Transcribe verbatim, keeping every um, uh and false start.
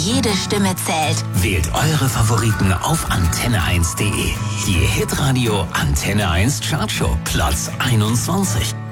Jede Stimme zählt. Wählt eure Favoriten auf antenne eins punkt de. Die Hitradio Antenne eins Chartshow Platz einundzwanzig.